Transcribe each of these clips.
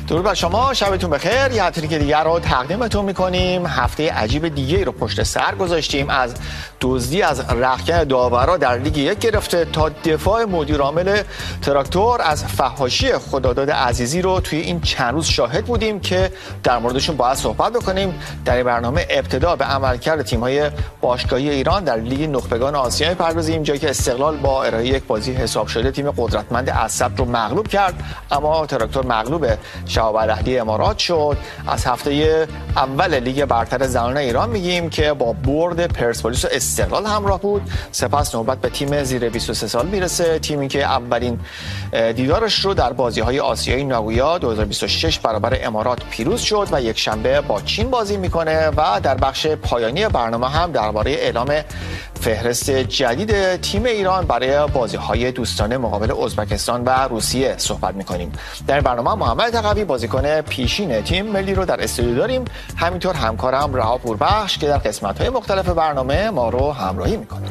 درود بر شما، شبتون بخیر. یه هفته دیگر رو تقدیمتون میکنیم. هفته عجیب دیگه رو پشت سر گذاشتیم، از دزدی از رختکن داورا در لیگ یک گرفته تا دفاع مدیر عامل تراکتور از فحاشی خداداد عزیزی رو توی این چند روز شاهد بودیم که در موردشون باید صحبت بکنیم. در این برنامه ابتدا به عملکرد تیم‌های باشگاهی ایران در لیگ نخبگان آسیا می‌پردازیم، جایی که استقلال با ارائه یک بازی حساب شده تیم قدرتمند اسد رو مغلوب کرد، اما تراکتور مغلوب شهاب الاهلی امارات شد. از هفته اول لیگ برتر زنان ایران میگیم که با برد پرسپولیس و استقلال همراه بود. سپس نوبت به تیم زیر 23 سال میرسه، تیمی که اولین دیدارش رو در بازی‌های آسیایی ناگویا 2026 برابر امارات پیروز شد و یک شنبه با چین بازی میکنه و در بخش پایانی برنامه هم درباره اعلام فهرست جدید تیم ایران برای بازی‌های دوستانه مقابل ازبکستان و روسیه صحبت می‌کنیم. در برنامه محمد تقوی بازیکن پیشین تیم ملی رو در استودیو داریم، همینطور همکارم رها پوربخش که در قسمت‌های مختلف برنامه ما رو همراهی می‌کنه.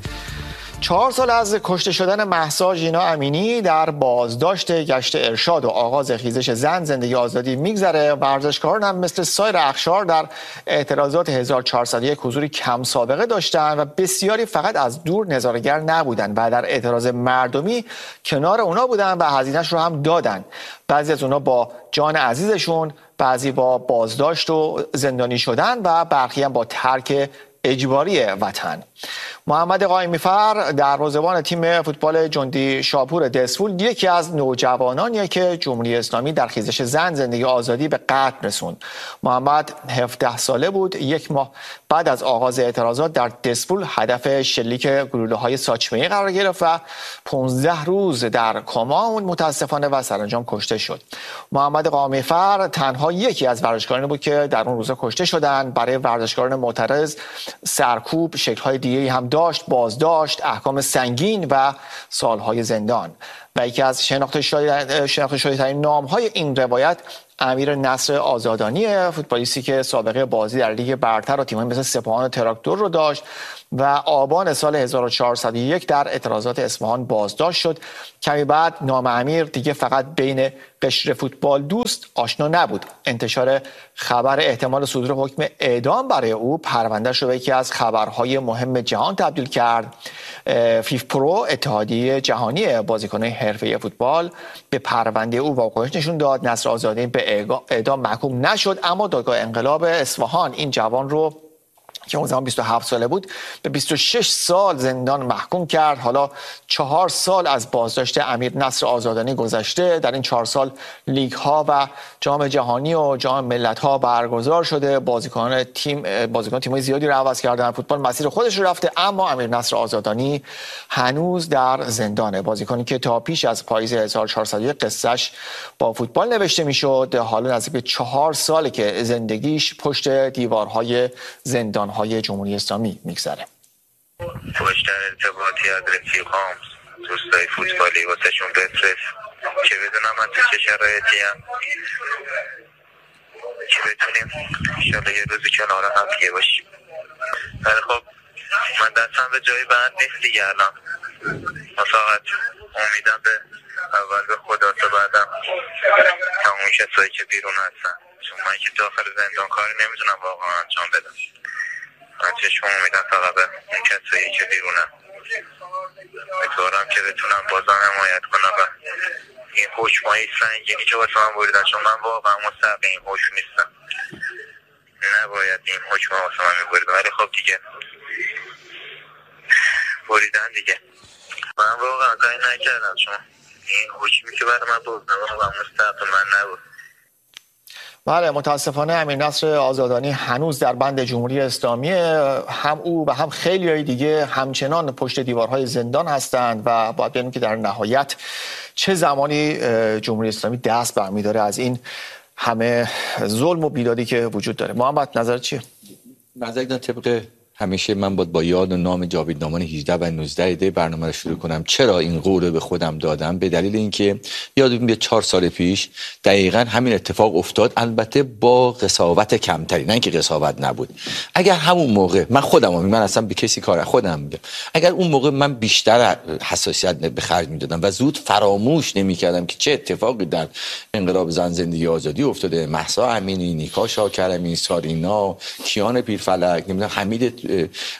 4 سال از کشته شدن مهسا ژینا امینی در بازداشت گشت ارشاد و آغاز خیزش زن زندگی آزادی میگذره. ورزشکاران هم مثل سایر اقشار در اعتراضات 1401 حضوری کم سابقه داشتن و بسیاری فقط از دور نظاره‌گر نبودن و در اعتراض مردمی کنار اونا بودن و هزینه‌اش رو هم دادن. بعضی از اونا با جان عزیزشون، بعضی با بازداشت و زندانی شدن و برخی هم با ترک اجباری وطن. محمد قائمی‌فر دروازه‌بان تیم فوتبال جندی شاپور دسفول یکی از نوجوانانیه که جمهوری اسلامی در خیزش زن زندگی آزادی به قتل رسوند. محمد 17 ساله بود. یک ماه بعد از آغاز اعتراضات در دسفول هدف شلیک گلوله‌های ساچمه‌ای قرار گرفت و 15 روز در کما موند متاسفانه و سرانجام کشته شد. محمد قائمی‌فر تنها یکی از ورزشکارانی بود که در اون روزا کشته شدند. برای ورزشکاران معترض سرکوب شکل‌های دیگه‌ای هم داشت: بازداشت، احکام سنگین و سالهای زندان. و یکی از شناخته شده‌ترین نام‌های این روایت امیر نصر آزادانی، فوتبالیستی که سابقه بازی در لیگ برتر و تیم‌های مثل سپاهان و تراکتور رو داشت و آبان سال 1401 در اعتراضات اصفهان بازداشت شد. کمی بعد نام امیر دیگه فقط بین قشر فوتبال دوست آشنا نبود. انتشار خبر احتمال صدور حکم اعدام برای او پروندهش رو به یکی از خبرهای مهم جهان تبدیل کرد. فیف پرو، اتحادیه جهانی بازیکنان حرفه‌ای فوتبال، به پرونده او واکنش نشون داد. نصر آزادی به اعدام محکوم نشد، اما دادگاه انقلاب اصفهان این جوان رو که اون زمان 27 ساله بود به 26 سال زندان محکوم کرد. حالا 4 سال از بازداشت امیر نصر آزادانی گذشته. در این 4 سال لیگ ها و جام جهانی و جام ملت ها برگزار شده. بازیکنان تیم‌های زیادی رو عوض کردن. فوتبال مسیر خودش رو رفته، اما امیر نصر آزادانی هنوز در زندانه. بازیکنی که تا پیش از پاییز 1401 قصه‌اش با فوتبال نوشته میشد، حالا نزدیک به 4 ساله که زندگیش پشت دیوارهای زندان‌های جمهوری اسلامی میگذره. پشت ارتباطی از رفیقام، دوستای فوتبالی واسهشون بفرست که بدونم من تو چه شرایطی هم، که بتونیم انشالله یه روزی کنار هم دیگه باشیم. ولی خب من دستم به جای بند نیست دیگه الان. فقط امیدم به اول به خدا تا بعدم تمام کسایی که بیرون هستن، چون من که داخل زندان کاری نمیتونم واقعا انجام بدم. من چشم امیدم فقط به اون کسایی که بیرونم، امیدوارم که بتونم بازم حمایت کنم و این حکمای سنگینی که واسه من بریدن، چون من واقعا مستحق این حکم نیستم، نباید این حکم واسه من میبریدن، ولی خب دیگه بریدن دیگه. من واقعا کاری نکردم، چون این حکمی که برای من بردن واقعا مستحق من نبود. بله، متاسفانه امیر نصر آزادانی هنوز در بند جمهوری اسلامی. هم او و هم خیلی‌های دیگه همچنان پشت دیوارهای زندان هستند و باید ببینیم که در نهایت چه زمانی جمهوری اسلامی دست برمی‌داره از این همه ظلم و بیدادی که وجود داره. محمد، نظر چیه؟ نظر طبق همیشه من با یاد و نام جاویدنامان 18 و 19 دی برنامه رو شروع کنم. چرا این قول رو به خودم دادم؟ به دلیل اینکه یادم میاد 4 سال پیش دقیقاً همین اتفاق افتاد، البته با قساوت کمتری، نه اینکه قساوت نبود. اگر همون موقع من اصلا به کسی کار خودم میگم، اگر اون موقع من بیشتر حساسیت به خرج میدادم و زود فراموش نمیکردم که چه اتفاقی در انقلاب زن زندگی آزادی افتاده، مهسا امینی، نیکا شاکرمی، سارینا، کیان پیرفلک، نمیدونم حمید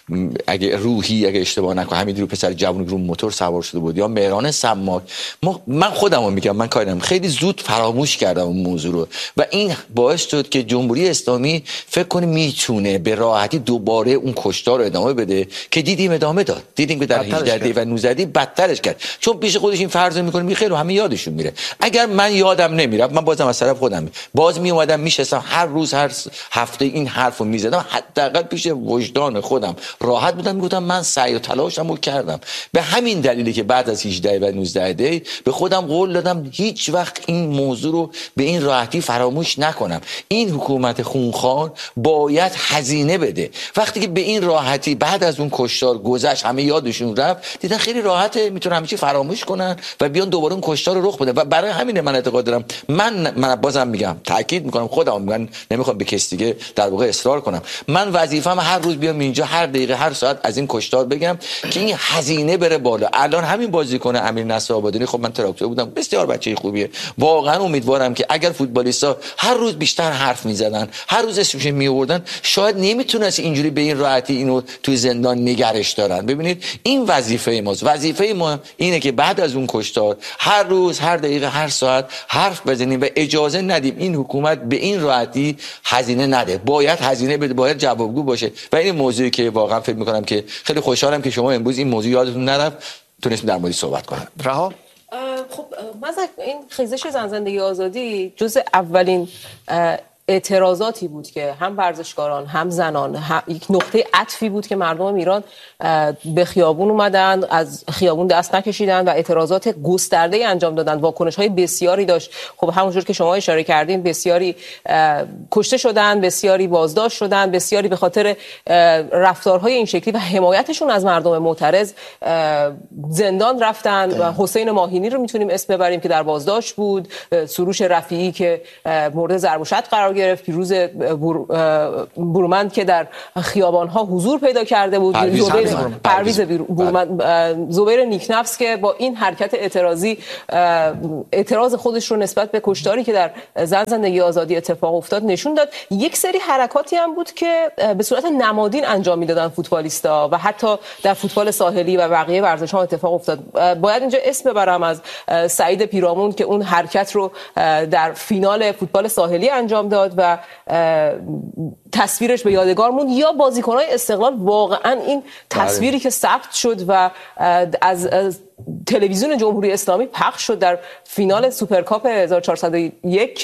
اگه اشتباه نکنم حمید رو پسر جوون رو موتور سوار شده بود، یا مهران سماک، من خودمو میگم من کاری نمی‌کنم، خیلی زود فراموش کردم اون موضوع رو و این باعث شد که جمهوری اسلامی فکر کنه میتونه به راحتی دوباره اون کشتار رو ادامه بده که دیدیم ادامه داد. دیدیم که در 18 دی و 19 دی بدترش کرد، چون پیش خودش این فرض میکنه خیلی همه یادشون میره. اگر من یادم نمیرفت، من بازم از طرف خودم باز می اومدم میشستم هر روز هر هفته این حرفو میزدم، حداقل پیش وجدان خودم راحت بودم، میگفتم من سعی و تلاشمو کردم. به همین دلیلی که بعد از 18 و 19 دی به خودم قول دادم هیچ وقت این موضوع رو به این راحتی فراموش نکنم. این حکومت خونخوار باید هزینه بده. وقتی که به این راحتی بعد از اون کشتار گذشت همه یادشون رفت، دیدن خیلی راحته میتونن همه چی فراموش کنن و بیان دوباره اون کشتار رو رخ بده. و برای همین من اعتقاد دارم، من بازم میگم تاکید میکنم، خودم میگم نمیخوام به کسی دیگه در واقع اصرار کنم، من وظیفه‌م هر روز بیام اینجا هر دقیقه هر ساعت از این کشتار بگم که این هزینه بره بالا. الان همین بازیکن امیر نصر آبادانی، خب من تراکتور بودم، بسیار بچه خوبیه، واقعا امیدوارم که اگر فوتبالیستا هر روز بیشتر حرف میزدن، هر روز اسمش میآوردن، شاید نمیتونست اینجوری به این راحتی اینو توی زندان نگرش دارن. ببینید این وظیفه ماست. وظیفه ما اینه که بعد از اون کشتار هر روز هر دقیقه هر ساعت حرف بزنیم و اجازه ندیم این حکومت به این راحتی هزینه نده. باید هزینه بده، باید جوابگو باشه. و این موضوعی که واقعا فکر می‌کنم که خیلی خوشحالم که شما امروز این موضوع یادتون نرفت تونستیم در موردش صحبت کنیم. رها خب مثلا این خیزش زن زندگی آزادی جز اولین اعتراضاتی بود که هم ورزشکاران هم زنان یک نقطه عطفی بود که مردم ایران به خیابون اومدن، از خیابون دست نکشیدن و اعتراضات گسترده‌ای انجام دادن. واکنش‌های بسیاری داشت. خب همونجور که شما اشاره کردین بسیاری کشته شدن، بسیاری بازداشت شدن، بسیاری به خاطر رفتارهای این شکلی و حمایتشون از مردم معترض زندان رفتن. و حسین ماهینی رو میتونیم اسم ببریم که در بازداشت بود، سروش رفیعی که مورد ضرب و شتم قرار گرفت، پیروز برومند که در خیابان‌ها حضور پیدا کرده بود، پرویز برومند، زبیر نیکنفس که با این حرکت اعتراضی اعتراض خودش رو نسبت به کشتاری که در زن زندگی آزادی اتفاق افتاد نشون داد. یک سری حرکاتی هم بود که به صورت نمادین انجام میدادن فوتبالیستا و حتی در فوتبال ساحلی و بقیه ورزش‌ها اتفاق افتاد. باید اینجا اسم ببرم از سعید پیرامون که اون حرکت رو در فینال فوتبال ساحلی انجام داد و تصویرش به یادگار موند، یا بازیکن‌های استقلال. واقعا این تصویری که ثبت شد و از تلویزیون جمهوری اسلامی پخش شد در فینال سوپرکاپ 1401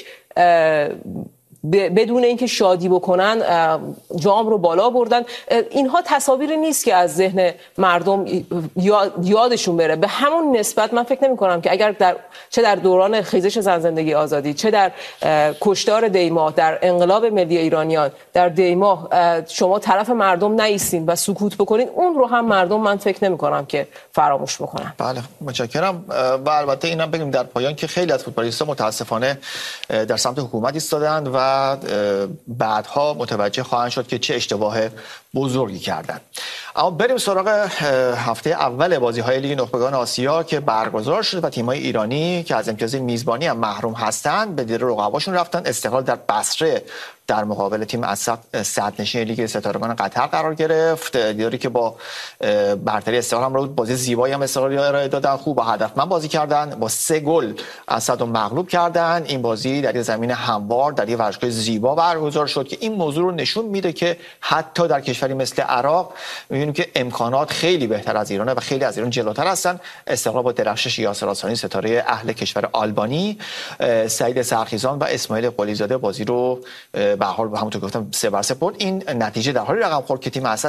بدون اینکه شادی بکنن جام رو بالا بردن، اینها تصاویری نیست که از ذهن مردم یادشون بره. به همون نسبت من فکر نمی کنم که اگر چه در دوران خیزش زن زندگی آزادی، چه در کشتار دیماه، در انقلاب ملی ایرانیان در دیماه شما طرف مردم نایستین و سکوت بکنین، اون رو هم مردم من فکر نمی کنم که فراموش بکنن. بله متشکرم. و البته اینم بگیم در پایان که خیلی از فوتبالیست‌ها متاسفانه در سمت حکومت ایستادند و بعدها متوجه خواهند شد که چه اشتباه بزرگی کردند. اما بریم سراغ هفته اول بازی‌های لیگ نخبگان آسیا که برگزار شد و تیم‌های ایرانی که از امتیاز میزبانی هم محروم هستند به دیر رقباشون رفتن. استقلال در بصره در مقابل تیم صدرنشین لیگ ستارگان قطر قرار گرفت. دیداری که با برتری استقلال هم رو بازی زیبایی هم استقلالی ارائه دادن، خوب و هدفمند بازی کردن، با 3 گل اسد رو مغلوب کردن. این بازی در زمین هموار در یه ورزشگاه زیبا برگزار شد که این موضوع رو نشون میده که حتی در کشوری مثل عراق می‌بینید می‌بینیم که امکانات خیلی بهتر از ایرانه و خیلی از ایران جلوتر هستن. استقلال با درخشش یاسر آسانی ستاره اهل کشور آلبانی، سعید سرخیزان و اسماعیل قلیزاده بازی رو به هر حال همونطور که گفتم 3-3 برد. این نتیجه در حالی رقم خورد که تیم اسد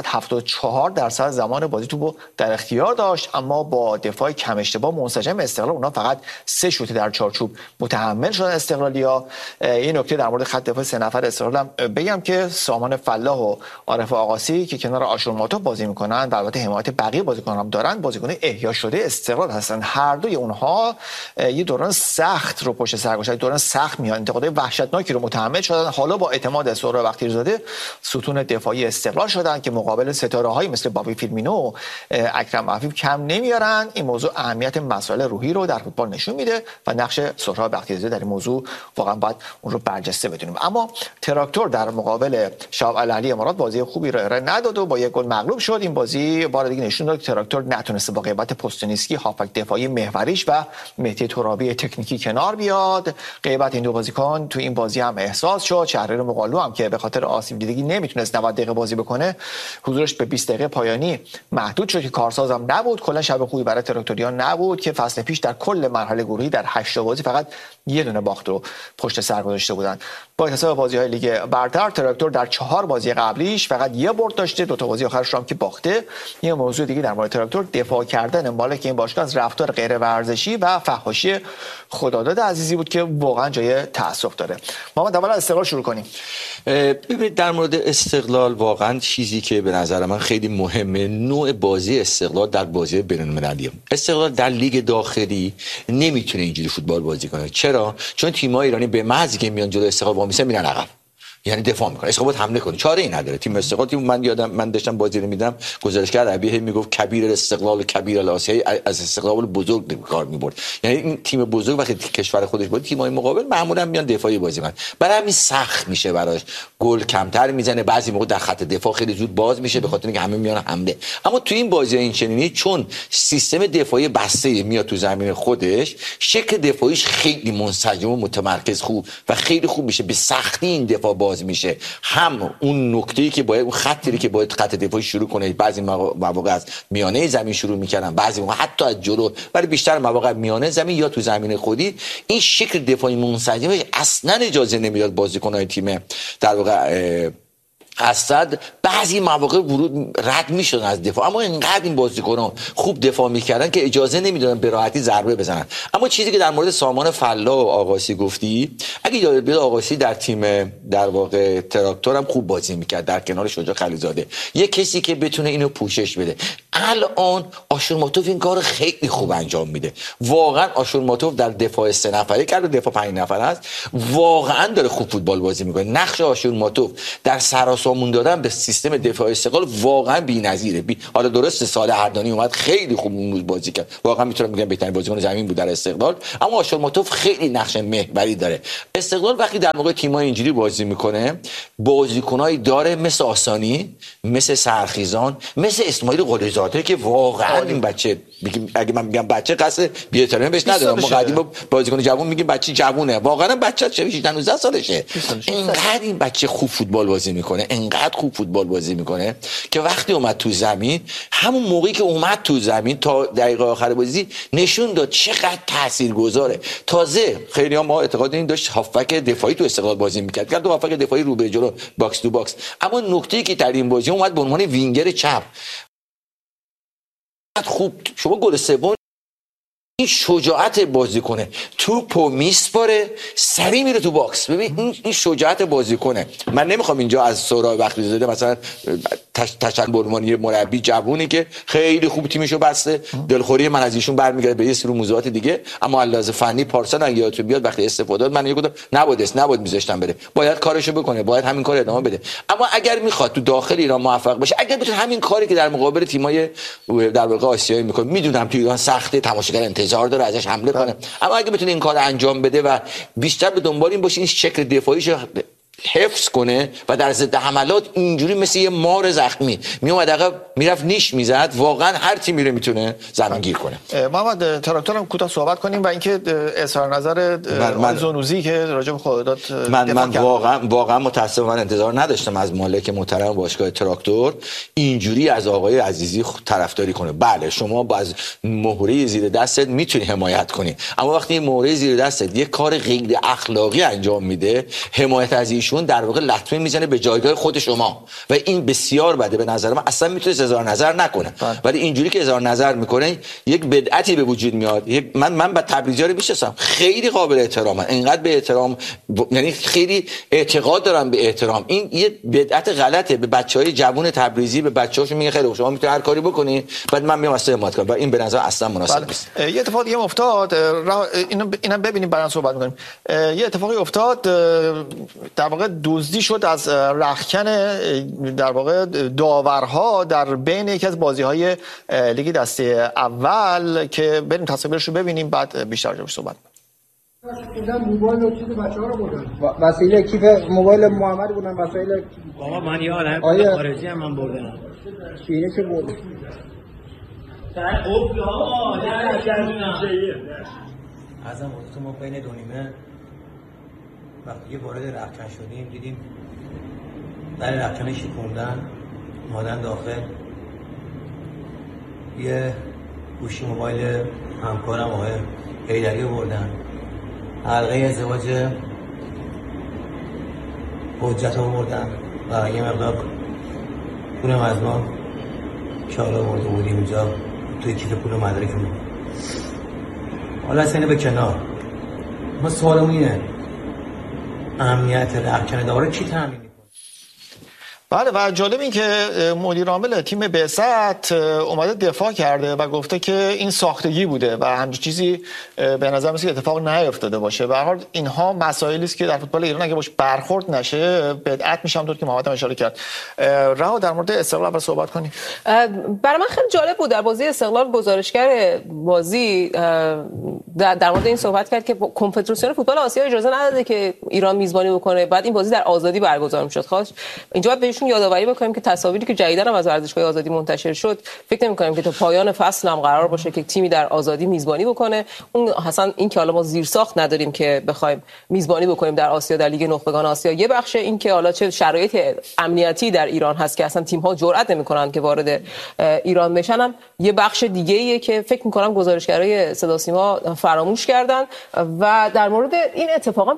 74% زمان بازی تو در اختیار داشت، اما با دفاع کم اشتباه منسجم استقلال اونا فقط 3 شوت در چارچوب متحمل شدن استقلالیا. این نکته در مورد خط دفاع 3 نفر استقلال بگم که سامان فلاح و عارف آقاسی که کنار آشورماتوف بازی میکنن و البته حمایت بقیه بازیکنان هم دارن، بازیکن احیا شده استقلال هستن. هر دوی اونها یه دوران سخت رو پشت سر گذاشتن، دوران سخت میاد انتقادهای وحشتناکی رو متحمل شدن. حالا با اعتماد سهراب بختیاریزاده ستون دفاعی استقلال شدن که مقابل ستاره‌هایی مثل بابی فیرمینو و اکرم عفیف کم نمیارن. این موضوع اهمیت مسائل روحی رو در فوتبال نشون میده و نقش سهراب بختیاریزاده در این موضوع واقعا باید اون رو برجسته بدونیم. اما تراکتور در مقابل شاب الاهلی امارات بازی خوبی رو ارائه نداد و با یک گل مغلوب شد. این بازی بار دیگه نشون داد که تراکتور نتونسته با غیبت پوستنیسکی هافک دفاعی محوریش و مهدی ترابی تکنیکی کنار بیاد. غیبت این دو بازیکن تو این بازی هم احساس شد. شهریار مقالو هم که به خاطر آسیب دیدگی نمیتونست 90 دقیقه بازی بکنه، حضورش به 20 دقیقه پایانی محدود شد که کارساز هم نبود. کلا شب خوبی برای تراکتوریان نبود که فصل پیش در کل مرحله گروهی در 8 بازی فقط یه دونه باخت رو پشت سر گذاشته بودن. با حساب بازی‌های لیگ برتر تراکتور در 4 بازی قبلیش فقط یه برد داشته، 2 تا بازی آخرش هم که باخته. یه موضوع دیگه در مورد تراکتور دفاع کردن مالک این باشگاه از رفتار غیر ورزشی و فحاشی خداداد عزیزی بود که واقعا جای تأسف داره. محمد اول از استقلال شروع کنیم. ببینید در مورد استقلال واقعا چیزی که به نظر من خیلی مهمه نوع بازی استقلال در بازی بین‌المللیه. استقلال در لیگ داخلی نمیتونه اینجوری فوتبال بازی کنه. چرا؟ چون تیم‌های ایرانی به محضی که میان جلو استقلال وامیسه میرن عقب، یعنی دفاع میکنه. استقلال حمله کنه، چاره ای نداره. تیم استقلال تیم من یادم من داشتم بازی رو میدم، گزارشگر عربی میگفت کبیر استقلال کبیر الاسیایی، از استقلال بزرگ کار میبرد. یعنی این تیم بزرگ وقتی کشور خودش بود تیم‌های مقابل معمولا میان دفاعی بازی میکنن، برای همین سخت میشه براش، گل کمتر میزنه، بعضی موقع در خط دفاع خیلی زود باز میشه به خاطر اینکه همه میان حمله. اما تو این بازی این چنینی چون سیستم دفاعی بسته میاد تو زمین خودش، شکل دفاعیش خیلی منسجم و متمرکز خوب و خیلی خوب میشه، به سختی این دفاع باز میشه. هم اون نکته‌ای که باید اون خطی که باید خط دفاعی شروع کنه، بعضی مواقع از میانه زمین شروع میکردن، بعضی موقع حتی از جلو، ولی بیشتر مواقع میانه زمین یا تو زمین خودی. این شکل دفاعی منسجم اصلا اجازه نمیداد بازیکن‌های تیم در واقع اسد بعضی مواقع ورود رد میشدن از دفاع، اما اینقدر این بازیکنان خوب دفاع میکردن که اجازه نمیدادن به راحتی ضربه بزنن. اما چیزی که در مورد سامان فلاح و آقاسی گفتی، اگه یاد بیاد آقاسی در تیم در واقع تراکتور هم خوب بازی میکرد در کنار شجاع خلیزاده، یه کسی که بتونه اینو پوشش بده. الان آشورماتوف این کار خیلی خوب انجام میده. واقعا آشورماتوف در دفاع 3 نفره کرد و دفاع 5 نفره است، واقعا داره خوب فوتبال بازی میکنه. نقش آشورماتوف در سراسامون دادن به سیستم دفاع استقلال واقعا بی‌نظیره. حالا درسته سال اردانی اومد خیلی خوب بازی کرد، واقعا میتونم بگم بهترین بازیکن زمین بود در استقلال، اما آشورماتوف خیلی نقش محوری داره. استقلال وقتی در موقع تیم‌های اینجوری بازی میکنه، بازیکنایی داره مثل آسانی، مثل سرخیزان، مثل اسماعیل قلیزاده که واقعا این بچه، اگه من میگم بچه قصد بی‌احترامی بهش ندارم، ما قدیم بازیکن جوون میگیم بچه جوونه، واقعا بچه 18 سالشه. اینقدر این بچه خوب فوتبال بازی میکنه، انقدر خوب فوتبال بازی میکنه که وقتی اومد تو زمین، همون موقعی که اومد تو زمین تا دقیقه آخر بازی نشون داد چقدر تاثیرگذاره. تازه خیلی ها ما اعتقاد این داشت هافبک دفاعی تو استقلال بازی میکرد، که دو هافبک دفاعی رو به جلو باکس تو باکس، اما نکته‌ای که در این بازی اومد به عنوان وینگر چپ خوب. شما گل سوم این شجاعت بازی کنه، توپو میسپاره سری میره تو باکس. ببین این شجاعت بازی کنه. من نمیخوام اینجا از سهراب بختیاریزاده مثلا تشکر یه مربی جوونی که خیلی خوب تیمشو بسته، دلخوری من از ایشون برمیگرده به یه سری موضوعات دیگه، اما علاوه فنی پارسال اگه یادتون بیاد وقتی استفاده من گفتم نباید میذاشتم بره، باید کارشو بکنه، باید همین کار ادامه بده. اما اگر میخواد تو داخل ایران موفق باشه، اگر بتونه همین کاری که در مقابل تیمای در واقع آسیایی میکنه، میدونم تو ایران سخته، تماشاگر انتظار داره ازش حمله کنه، اما اگه بتونه این کار انجام بده و بیشتر به دنبال این باشه این شکل دفاعیش حفظ کنه و در ضد حملات اینجوری مثل یه مار زخمی میومد عقب میرفت نیش میزد، واقعا هر تیمی رو میتونه زمین گیر کنه. محمد تراکتورم کوتاه صحبت کنیم و اینکه اظهار نظر زنوزی که راجع به خودت من واقعا متاسفم، من انتظار نداشتم از مالک محترم باشگاه تراکتور اینجوری از آقای عزیزی طرفداری کنه. بله شما باز مهره زیر دستت میتونی حمایت کنی، اما وقتی این مهره زیر دستت یه کار غیر اخلاقی انجام میده، حمایت از ایشون در واقع لطمه میزنه به جایگاه خود شما و این بسیار بده. به نظر من اصلا میتونه اظهار نظر نکنه، ولی اینجوری که اظهار نظر میکنه یک بدعتی به وجود میاد. من با تبریزی‌ها رو میشناسم، خیلی قابل احترامن، اینقدر به احترام، یعنی خیلی اعتقاد دارم به احترام. این یه بدعت غلطه، به بچهای جوان تبریزی به بچه‌هاشون میگه خیلی شما میتونید هر کاری بکنید، بعد من میام واسه حمایت کنم و این به نظر اصلا مناسب نیست. یه اتفاق دیگه افتاد، اینا ببینیم بعداً صحبت می‌کنیم. یه اتفاقی افتاد، در واقع دزدی شد از رختکن در واقع داورها در بین یکی از بازی‌های لیگ دسته اول که بریم تصاویرش رو ببینیم بعد بیشتر راجعش صحبت بودن. موبایل و چیز بچه‌ها رو بردن، وسیله کیف موبایل محمد بودن، وسایل بابا من یادم خارجی هم من بردم. اینه که بود ازم تو ما بین دو نیمه وقتی وارد رختکن شدیم دیدیم در رختکن شکوندن مادن داخل، یه گوشی موبایل همکارم آقای حیدری بردن، حلقه ازدواج حجت رو بردن و یه مقدار پولم از ما که حالا برده بودیم اینجا توی کیف پول مدرکمون. حالا از اینه به کنار، ما سوالمون اینه امنیت رختکن داوره کی تامین میکنه؟ بله و جالب این که مدیر عامل تیم بعثت اومده دفاع کرده و گفته که این ساختگی بوده و همچین چیزی به نظر میاد اتفاق نیفتاده باشه. به هر حال اینها مسائلی است که در فوتبال ایران اگه باش برخورد نشه بدعت میشه، همونطور که محمد اشاره کرد. رها در مورد استقلال اول صحبت کنیم. برای من خیلی جالب بود در بازی استقلال گزارشگر بازی در مورد این صحبت کرد که کنفدراسیون فوتبال آسیا اجازه نداده که ایران میزبانی بکنه، بعد این بازی در آزادی برگزار میشد. خواست اینجا بهشون یادآوری بکنیم که تصاویری که جدیداً از ورزشگاه آزادی منتشر شد فکر نمی‌کنم که تا پایان فصل هم قرار باشه که تیمی در آزادی میزبانی بکنه. اون اصلا این که حالا ما زیرساخت نداریم که بخوایم میزبانی بکنیم در آسیا، در لیگ نخبگان آسیا، یه بخش این که حالا چه شرایط امنیتی در ایران هست که اصلا تیم‌ها جرئت نمی‌کنن که وارد ایران بشن، هم یه بخش دیگه‌ایه که فکر می‌کنم گزارشگرای صدا سیما فراموش کردن. و در مورد این اتفاقا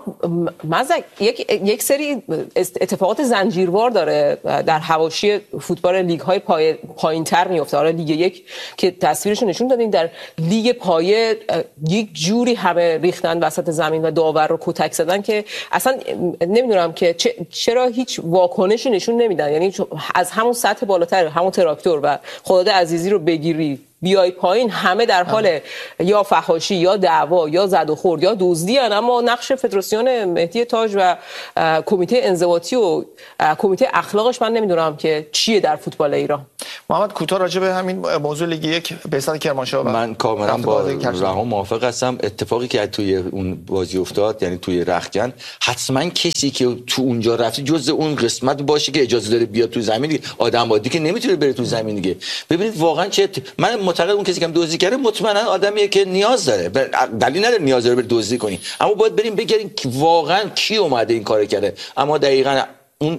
مزک یک سری اتفاقات زنجیروار داره در حواشی فوتبال لیگ‌های پایین‌تر میفته. آره لیگ یک که تصویرش نشون دادین، در لیگ پایه یک جوری همه ریختن وسط زمین و داور رو کتک زدن که اصلا نمیدونم که چرا هیچ واکنشی نشون نمیدن. یعنی از همون سطح بالاتر، همون تراکتور و خداد عزیزی رو بگیری بیای پایین، همه در حال یا فحاشی یا دعوا یا زد و خورد یا دزدی ان. اما نقش فدراسیون مهدی تاج و کمیته انضباطی و کمیته اخلاقش من نمیدونم که چیه در فوتبال ایران. محمد کوتاه راجع به همین موضوع لیگ یک بعثت کرمانشاه. من کاملا با رها موافق هستم. اتفاقی که توی اون بازی افتاد، یعنی توی رختکن، حتما کسی که تو اونجا رفته جزء اون قسمت باشه که اجازه داره بیاد تو زمین. آدم عادی که نمیتونه بره تو زمین دیگه. ببینید واقعا چه من معتقد اون کسی که دزدی کرده مطمئنا آدمیه که نیاز داره، دلیل نداره نیاز داره بره دزدی کنی، اما باید بریم بگردیم واقعا کی اومده این کارو کرده. اما دقیقاً اون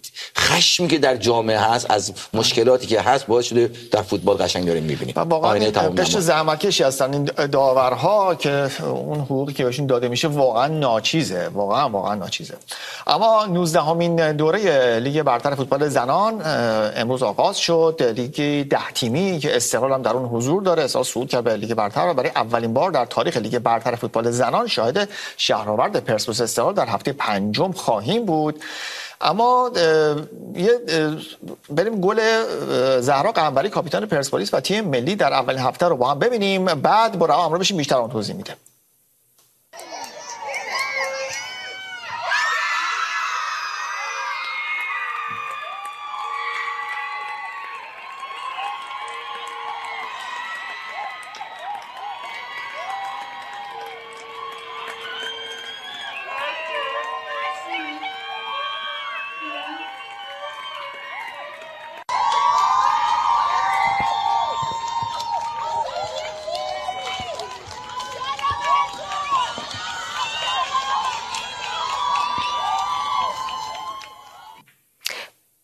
خشمی که در جامعه هست از مشکلاتی که هست باعث شده در فوتبال قشنگ داریم می‌بینیم. واقعا قشر زحمتکشی هستن این داورها که اون حقوقی که بهشون داده میشه واقعا ناچیزه، واقعا ناچیزه. اما 19مین دوره لیگ برتر فوتبال زنان امروز آغاز شد. لیگ 10 تیمی که استقلال هم در اون حضور داره، اساس صعود کرد به لیگ برتر و برای اولین بار در تاریخ لیگ برتر فوتبال زنان شاهد شهرآورد پرسپولیس استقلال در هفته پنجم خواهیم بود. اما بریم گل زهرا قنبری کاپیتان پرسپولیس و تیم ملی در اولین هفته رو با هم ببینیم، بعد با رها همراه بشیم بیشتر اون توضیح میده.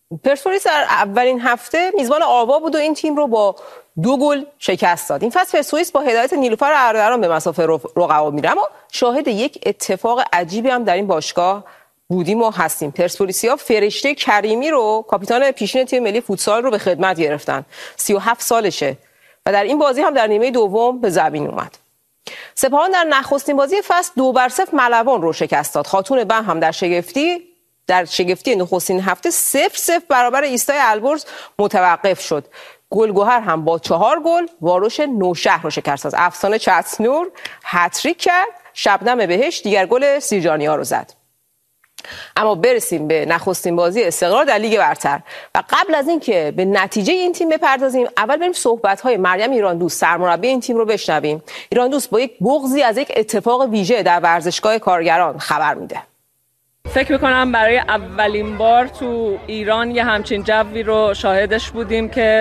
پرسپولیس در اولین هفته میزبان آوا بود و این تیم رو با 2 گل شکست داد. این فصل پرسپولیس با هدایت نیلوفر اردلان به مسافه رقبا میره، اما شاهد یک اتفاق عجیبی هم در این باشگاه بودیم و هستیم. پرسپولیسیا فرشته کریمی رو، کاپیتان پیشین تیم ملی فوتسال رو به خدمت گرفتن. 37 سالشه و در این بازی هم در نیمه دوم به زمین اومد. سپاهان در نخستین بازی فصل 2-0 ملوان رو شکست داد. خاتون بم هم در شگفتی نخستین هفته 0-0 برابر ایستای البرز متوقف شد. گلگهر هم با 4 گل واروش نوشهر رو شکست داد. افسانه چتنور هتریک کرد، شبنم بهشت دیگر گل سیرجانی‌ها رو زد. اما برسیم به نخستین بازی استقلال در لیگ برتر و قبل از اینکه به نتیجه این تیم بپردازیم، اول بریم صحبت‌های مریم ایراندوست سرمربی این تیم رو بشنویم. ایراندوست با یک بغضی از یک اتفاق ویژه در ورزشگاه کارگران خبر میده. فکر میکنم برای اولین بار تو ایران یه همچین جوی رو شاهدش بودیم که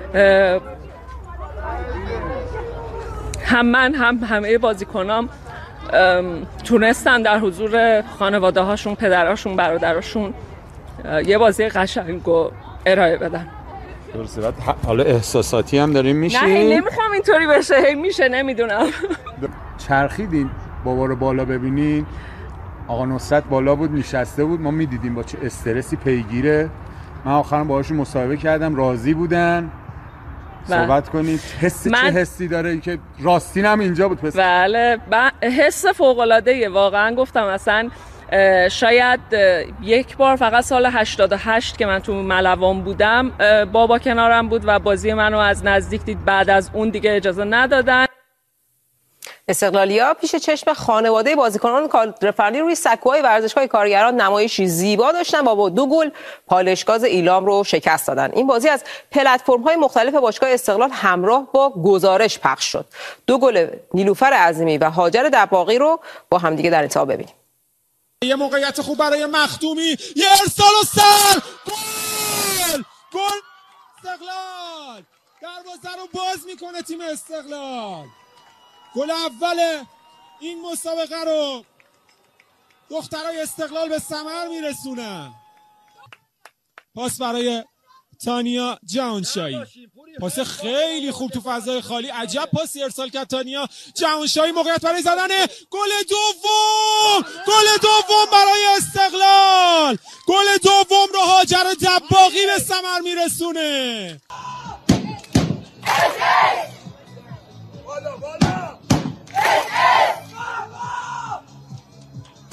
هم من هم همه بازیکنام تونستن در حضور خانواده هاشون، پدراشون، برادراشون یه بازی قشنگ رو ارائه بدن. درسته. بعد حالا احساساتی هم داریم میشیم. نه نمیخوام اینطوری بشه، میشه نمیدونم. چرخیدین بابا رو بالا ببینین، آقا نصرت بالا بود نشسته بود، ما میدیدیم با چه استرسی پیگیره. من آخرام باهاشون مصاحبه کردم، راضی بودن. صحبت کنید چه حسی داره که راستین هم اینجا بود؟ بله حس فوق‌العاده‌ایه واقعا. گفتم اصلا شاید یک بار فقط سال 88 که من تو ملوان بودم بابا کنارم بود و بازی منو از نزدیک دید، بعد از اون دیگه اجازه ندادن. استقلالیا پیش چشم خانواده بازیکنان کادرفنی روی سکوهای ورزشگاه کارگران نمایشی زیبا داشتن و با 2 گل پالشگاز ایلام رو شکست دادن. این بازی از پلتفرم‌های مختلف باشگاه استقلال همراه با گزارش پخش شد. 2 گل نیلوفر عظیمی و هاجر دباغی رو با همدیگه در انتها ببینیم. یه موقعیت خوب برای مخدومی، یه ارسال و سر، گل استقلال دروازه رو باز میکنه تیم استقلال. گل اول این مسابقه رو دخترای استقلال به ثمر میرسونن. پاس برای تانیا جهانشاهی، پاس خیلی خوب تو فضای خالی، عجب پاسی ارسال کرد تانیا جهانشاهی. موقعیت برای زدن گل دوم برای استقلال. گل دوم رو هاجر دباغی به ثمر میرسونه.